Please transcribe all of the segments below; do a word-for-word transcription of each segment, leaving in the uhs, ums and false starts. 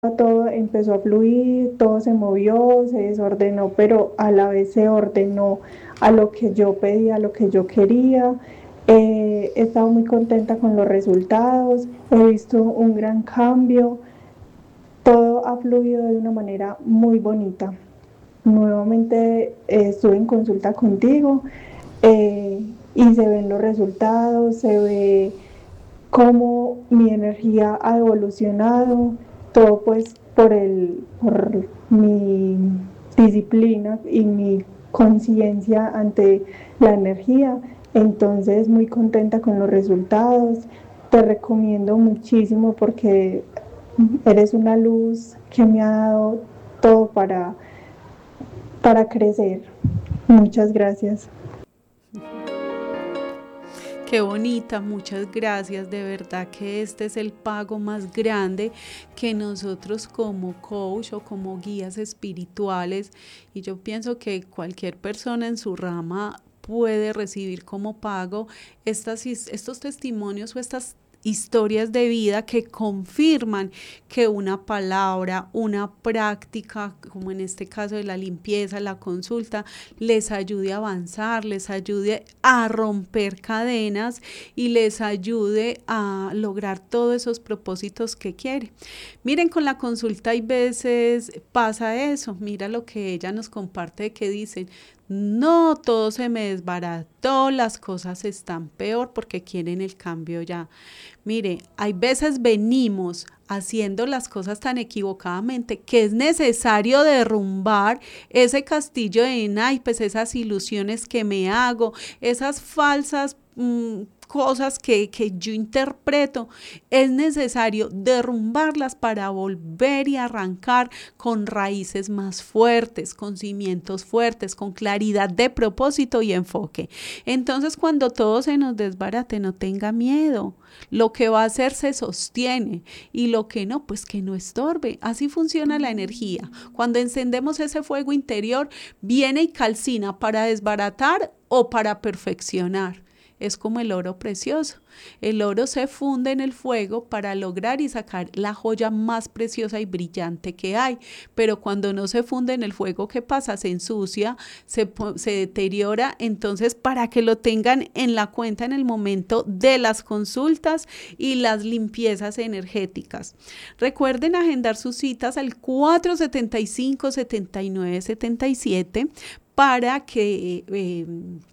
todo empezó a fluir, todo se movió, se desordenó, pero a la vez se ordenó a lo que yo pedía, a lo que yo quería. Eh, he estado muy contenta con los resultados, he visto un gran cambio, todo ha fluido de una manera muy bonita. Nuevamente eh, estuve en consulta contigo eh, y se ven los resultados, se ve cómo mi energía ha evolucionado, todo pues por, el, por mi disciplina y mi conciencia ante la energía. Entonces, muy contenta con los resultados. Te recomiendo muchísimo porque eres una luz que me ha dado todo para, para crecer. Muchas gracias. Qué bonita, muchas gracias. De verdad que este es el pago más grande que nosotros como coach o como guías espirituales, y yo pienso que cualquier persona en su rama puede recibir como pago estas, estos testimonios o estas historias de vida que confirman que una palabra, una práctica, como en este caso de la limpieza, la consulta, les ayude a avanzar, les ayude a romper cadenas y les ayude a lograr todos esos propósitos que quiere. Miren, con la consulta hay veces pasa eso. Mira lo que ella nos comparte, que dicen: no, todo se me desbarató, las cosas están peor porque quieren el cambio ya. Mire, hay veces venimos haciendo las cosas tan equivocadamente que es necesario derrumbar ese castillo de naipes, esas ilusiones que me hago, esas falsas mmm, cosas que, que yo interpreto. Es necesario derrumbarlas para volver y arrancar con raíces más fuertes, con cimientos fuertes, con claridad de propósito y enfoque. Entonces, cuando todo se nos desbarate, no tenga miedo. Lo que va a hacer se sostiene, y lo que no, pues que no estorbe. Así funciona la energía. Cuando encendemos ese fuego interior, viene y calcina para desbaratar o para perfeccionar. Es como el oro precioso. El oro se funde en el fuego para lograr y sacar la joya más preciosa y brillante que hay. Pero cuando no se funde en el fuego, ¿qué pasa? Se ensucia, se, se deteriora. Entonces, para que lo tengan en la cuenta en el momento de las consultas y las limpiezas energéticas. Recuerden agendar sus citas al cuatro setenta y cinco, setenta y nueve, setenta y siete para que eh,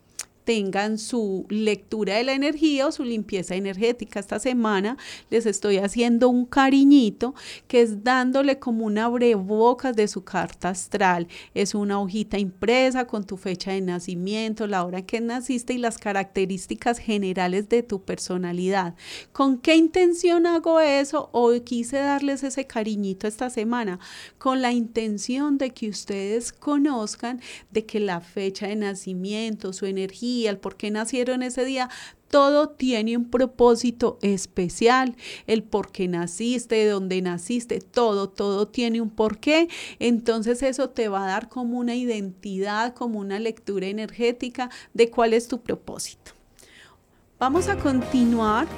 tengan su lectura de la energía o su limpieza energética. Esta semana les estoy haciendo un cariñito que es dándole como un abrebocas de su carta astral. Es una hojita impresa con tu fecha de nacimiento, la hora en que naciste y las características generales de tu personalidad. ¿Con qué intención hago eso? Hoy quise darles ese cariñito esta semana con la intención de que ustedes conozcan de que la fecha de nacimiento, su energía, el por qué nacieron ese día, todo tiene un propósito especial. El por qué naciste, de dónde naciste, todo, todo tiene un porqué. Entonces eso te va a dar como una identidad, como una lectura energética de cuál es tu propósito. Vamos a continuar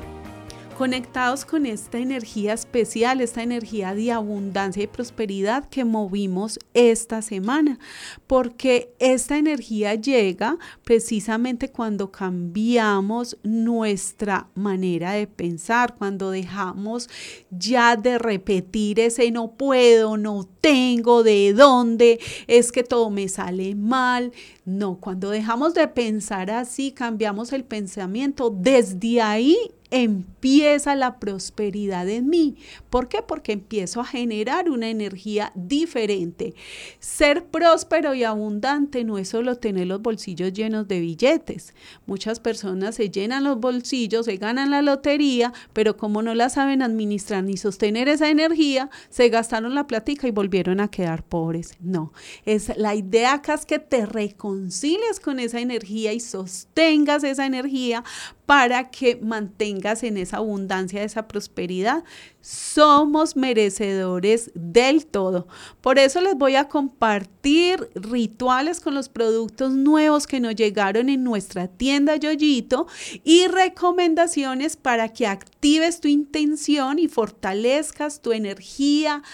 conectados con esta energía especial, esta energía de abundancia y prosperidad que movimos esta semana, porque esta energía llega precisamente cuando cambiamos nuestra manera de pensar, cuando dejamos ya de repetir ese no puedo, no tengo, de dónde, es que todo me sale mal. No, cuando dejamos de pensar así, cambiamos el pensamiento, desde ahí empieza la prosperidad en mí. ¿Por qué? Porque empiezo a generar una energía diferente. Ser próspero y abundante no es solo tener los bolsillos llenos de billetes. Muchas personas se llenan los bolsillos, se ganan la lotería, pero como no la saben administrar ni sostener esa energía, se gastaron la plática y volvieron a quedar pobres. No, es la idea acá es que te reconcilies con esa energía y sostengas esa energía para que mantengas en esa abundancia, esa prosperidad. Somos merecedores del todo. Por eso les voy a compartir rituales con los productos nuevos que nos llegaron en nuestra tienda Yoyito y recomendaciones para que actives tu intención y fortalezcas tu energía,